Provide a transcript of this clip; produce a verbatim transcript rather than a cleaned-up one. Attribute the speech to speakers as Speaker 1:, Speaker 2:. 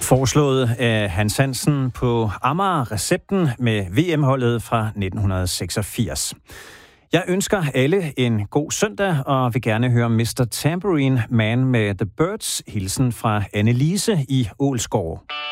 Speaker 1: Foreslået af Hans Hansen på Amager-recepten med V M-holdet fra nitten seksogfirs. Jeg ønsker alle en god søndag, og vil gerne høre mister Tambourine Man med The Birds. Hilsen fra Annelise i Ålsgård.